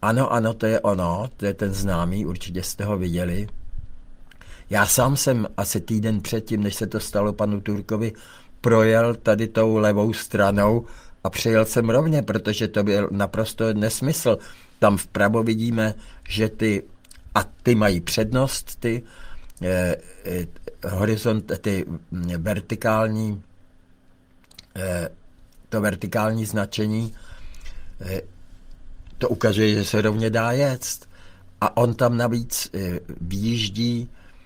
Ano, ano, to je ono, to je ten známý, určitě jste ho viděli. Já sám jsem asi týden předtím, než se to stalo panu Turkovi, projel tady tou levou stranou a přejel jsem rovně, protože to byl naprosto nesmysl. Tam vpravo vidíme, že ty mají přednost, horizont, vertikální, to vertikální značení, to ukazuje, že se rovně dá jet. A on tam navíc výjíždí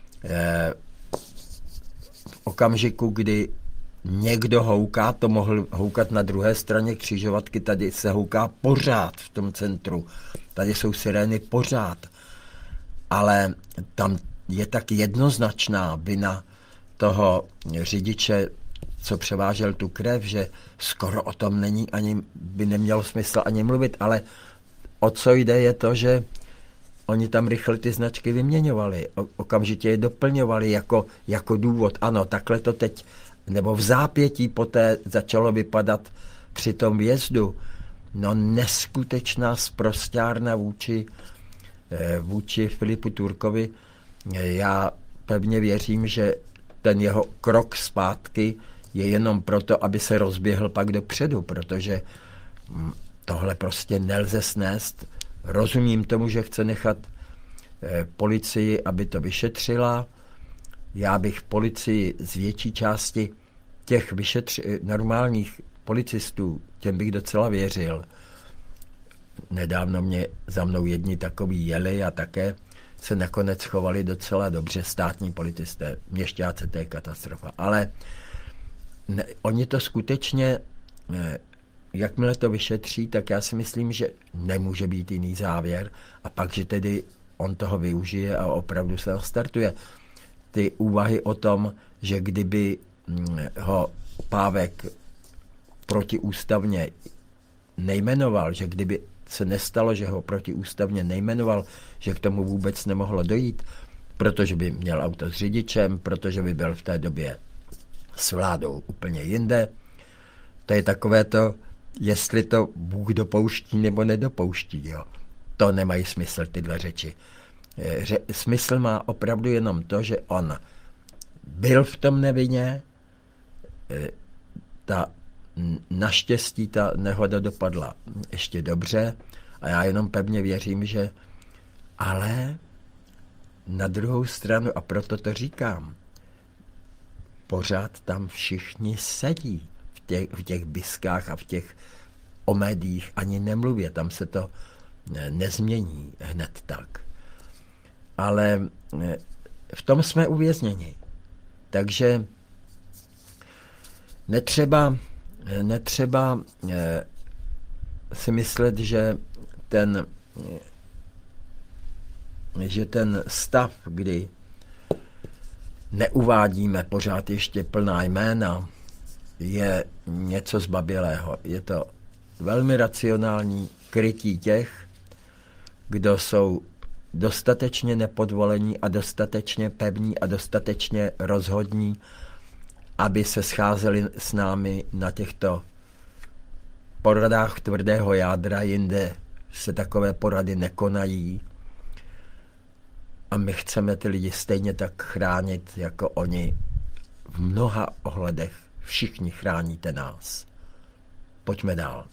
v okamžiku, kdy někdo houká, to mohl houkat na druhé straně křižovatky, tady se houká pořád v tom centru. Tady jsou sirény pořád. Ale tam je tak jednoznačná vina toho řidiče, co převážel tu krev, že skoro o tom by nemělo smysl ani mluvit, ale o co jde je to, že oni tam rychle ty značky vyměňovali, okamžitě je doplňovali jako důvod. Ano, takhle to teď, nebo v zápětí poté začalo vypadat při tom vjezdu. No neskutečná sprosťárna vůči Filipu Turkovi. Já pevně věřím, že ten jeho krok zpátky je jenom proto, aby se rozběhl pak dopředu, protože tohle prostě nelze snést. Rozumím tomu, že chce nechat policii, aby to vyšetřila. Já bych policii z větší části těch normálních policistů, těm bych docela věřil. Nedávno za mnou jedni takový jeli a také se nakonec chovali docela dobře státní policisté. Měšťáci, to je katastrofa. Ale oni to skutečně, jakmile to vyšetří, tak já si myslím, že nemůže být jiný závěr a pak, že tedy on toho využije a opravdu se startuje. Ty úvahy o tom, že kdyby ho Pávek protiústavně nejmenoval, že kdyby se nestalo, že ho protiústavně nejmenoval, že k tomu vůbec nemohlo dojít, protože by měl auto s řidičem, protože by byl v té době s vládou úplně jinde. To je takové to, jestli to Bůh dopouští nebo nedopouští. Jo. To nemají smysl, tyhle řeči. Smysl má opravdu jenom to, že on byl v tom nevinně, naštěstí ta nehoda dopadla ještě dobře a já jenom pevně věřím, že ale na druhou stranu, a proto to říkám, pořád tam všichni sedí v těch biskách a o médiích ani nemluvě, tam se to nezmění hned tak. Ale v tom jsme uvězněni. Takže netřeba si myslet, že ten stav, kdy neuvádíme pořád ještě plná jména, je něco zbabělého. Je to velmi racionální krytí těch, kdo jsou dostatečně nepodvolení a dostatečně pevní a dostatečně rozhodní, aby se scházeli s námi na těchto poradách tvrdého jádra, jinde se takové porady nekonají. A my chceme ty lidi stejně tak chránit, jako oni v mnoha ohledech všichni chráníte nás. Pojďme dál.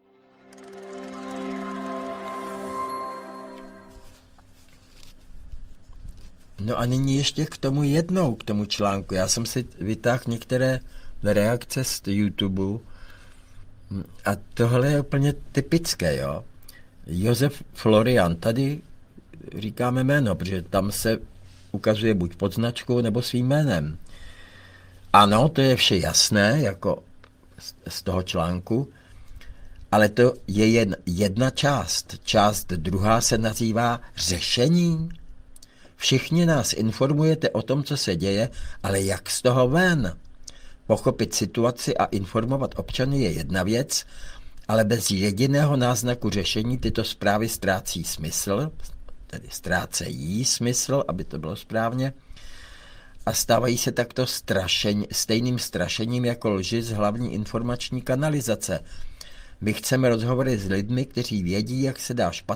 No a nyní ještě k tomu článku. Já jsem si vytáhl některé reakce z YouTube a tohle je úplně typické, jo. Josef Florian, tady říkáme jméno, protože tam se ukazuje buď pod značkou nebo svým jménem. Ano, to je vše jasné, jako z toho článku, ale to je jen jedna část. Část druhá se nazývá řešení. Všichni nás informujete o tom, co se děje, ale jak z toho ven? Pochopit situaci a informovat občany je jedna věc, ale bez jediného náznaku řešení tyto zprávy ztrácí smysl, tedy ztrácejí smysl, aby to bylo správně, a stávají se takto stejným strašením jako lži z hlavní informační kanalizace. My chceme rozhovory s lidmi, kteří vědí, jak se dá špatně